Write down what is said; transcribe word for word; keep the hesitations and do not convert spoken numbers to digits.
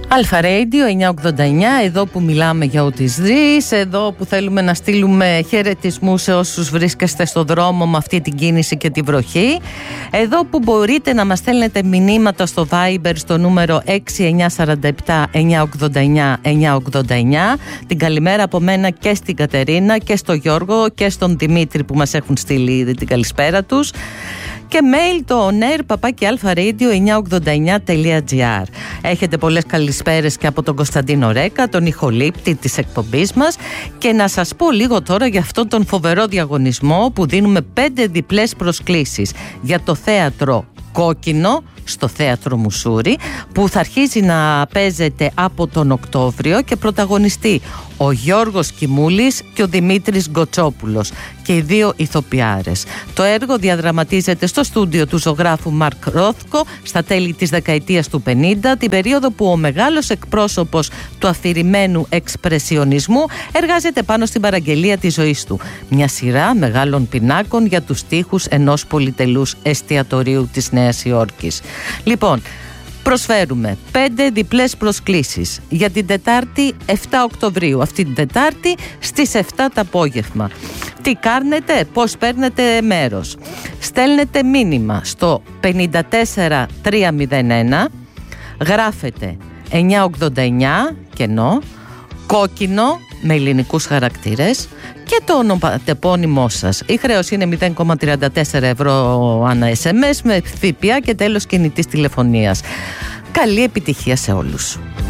Αλφα Radio εννιακόσια ογδόντα εννιά, εδώ που μιλάμε για ό,τι δεις, εδώ που θέλουμε να στείλουμε χαιρετισμούς σε όσους βρίσκεστε στο δρόμο με αυτή την κίνηση και τη βροχή, εδώ που μπορείτε να μας στέλνετε μηνύματα στο Viber στο νούμερο έξι εννιά τέσσερα επτά εννιακόσια ογδόντα εννιά εννιακόσια ογδόντα εννιά. Την καλημέρα από μένα και στην Κατερίνα και στο Γιώργο και στον Δημήτρη που μας έχουν στείλει ήδη την καλησπέρα τους. Και mail το onair παπάκι αλφα ρέιντιο εννιακόσια ογδόντα εννιά τελεία τζι άρ. Έχετε πολλές καλησπέρες και από τον Κωνσταντίνο Ρέκα, τον ηχολήπτη της εκπομπής μας. Και να σας πω λίγο τώρα για αυτόν τον φοβερό διαγωνισμό που δίνουμε πέντε διπλές προσκλήσεις για το θέατρο Κόκκινο στο θέατρο Μουσούρι, που θα αρχίσει να παίζεται από τον Οκτώβριο και πρωταγωνιστεί ο Γιώργος Κιμούλης και ο Δημήτρης Γκοτσόπουλος και οι δύο ηθοποιάρες. Το έργο διαδραματίζεται στο στούντιο του ζωγράφου Μαρκ Ρόθκο στα τέλη της δεκαετίας του πενήντα, την περίοδο που ο μεγάλος εκπρόσωπος του αφηρημένου εξπρεσιονισμού εργάζεται πάνω στην παραγγελία της ζωής του. Μια σειρά μεγάλων πινάκων για τους τοίχους ενός πολυτελούς εστιατορίου της Νέας Υόρκης. Λοιπόν, προσφέρουμε πέντε διπλές προσκλήσεις για την Τετάρτη εφτά Οκτωβρίου, αυτή την Τετάρτη στις εφτά το απόγευμα. Τι κάνετε, πώς παίρνετε μέρος? Στέλνετε μήνυμα στο πενήντα τέσσερα τριακόσια ένα, γράφετε εννιακόσια ογδόντα εννιά κενό, κόκκινο με ελληνικούς χαρακτήρες και το ονοματεπώνυμό σας. Η χρέωση είναι μηδέν κόμμα τριάντα τέσσερα ευρώ ανά ες εμ ες με ΦΠΑ και τέλος κινητής τηλεφωνίας. Καλή επιτυχία σε όλους.